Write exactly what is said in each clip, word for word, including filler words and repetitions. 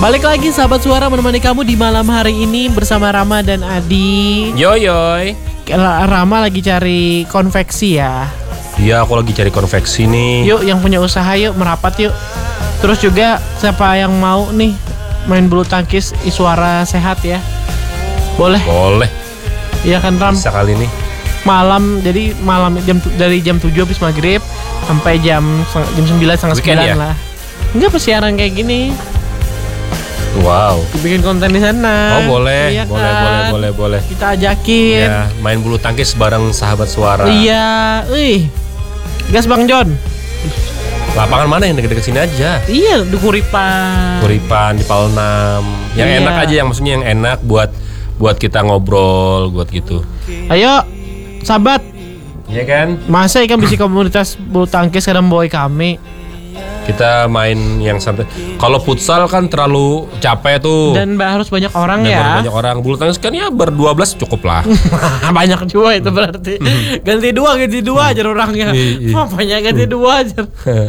Balik lagi sahabat suara menemani kamu di malam hari ini bersama Rama dan Adi. Yoyoy. Rama lagi cari konveksi ya. Iya, aku lagi cari konveksi nih. Yuk yang punya usaha yuk merapat yuk. Terus juga siapa yang mau nih main bulu tangkis Iswara Sehat ya. Boleh. Boleh. Iya kan Ram? Bisa kali ini. Malam, jadi malam jam dari jam tujuh habis maghrib sampai jam jam sembilan setengah sembilan ya? lah. Enggak persiaran kayak gini. Wow. Bikin konten di sana. Oh boleh, iya boleh, kan? boleh, boleh, boleh. Kita ajakin. Ya, main bulu tangkis bareng sahabat suara. Iya, wih. Gas Bang John. Lapangan mana yang deket-deket sini aja? Iya, di Kuripan. Kuripan di Palnam. Yang Iya. enak aja, yang maksudnya yang enak buat buat kita ngobrol, buat gitu. Ayo, sahabat. Iya kan? Masa ikan bisi komunitas bulu tangkis kadang boy kami. Kita main yang santai. Kalau futsal kan terlalu capek tuh. Dan harus banyak orang Dan ya. baru banyak orang. Bulu tangkis kan ya berdua belas cukup lah. Banyak juga itu berarti. Ganti dua, ganti dua aja orangnya. Iya. Makanya ganti dua aja.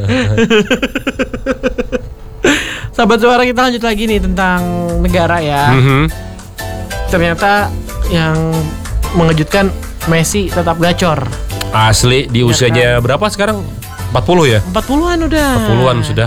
Sahabat suara, kita lanjut lagi nih tentang negara ya. Mhm. Ternyata yang mengejutkan, Messi tetap gacor. Asli di usianya berapa sekarang? empat puluh ya? empat puluhan udah. empat puluhan sudah.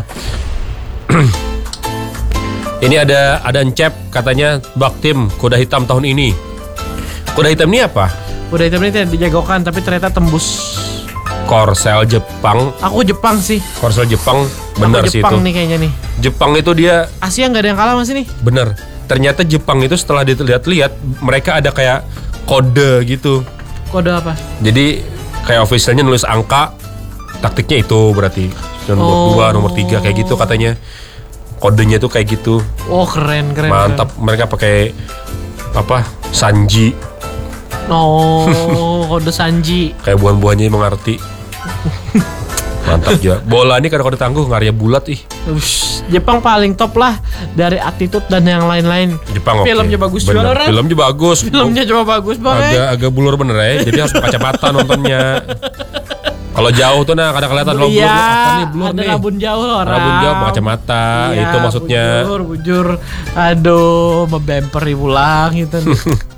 Ini ada ada encep katanya bak tim kuda hitam tahun ini. Kuda hitam ini apa? Udah hitam ini tidak dijagokan tapi ternyata tembus. Korsel Jepang. Aku Jepang sih. Korsel Jepang benar Aku sih Jepang itu. nih kayaknya nih. Jepang itu dia Asia nggak ada yang kalah masih nih. bener. Ternyata Jepang itu setelah dilihat-lihat mereka ada kayak kode gitu. Kode apa? Jadi kayak officialnya nulis angka, taktiknya itu berarti nomor Oh. dua, nomor tiga kayak gitu katanya. Kodenya tuh kayak gitu. Oh keren keren. Mantap, mereka pakai apa? Sanji. Keren. Oh kode Sanji. Kayak buah-buahnya mengerti. Mantap juga. Bola ini kadang-kadang tangguh, ngaria bulat ih. Ush, Jepang paling top lah dari attitude dan yang lain-lain. Jepang oke. Filmnya bagus Bener. juga, Ran. Filmnya bagus. Filmnya coba bagus banget. agak agak blur bener ya. Jadi harus pakai kacamata nontonnya. Kalau jauh tuh nah kadang kelihatan lo blur. Iya, Apa nih blur ada nih? rabun jauh loh, Ram. Rabun jauh pakai kacamata. Iya, Itu maksudnya. Bujur, bujur. Aduh, membemper pulang gitu.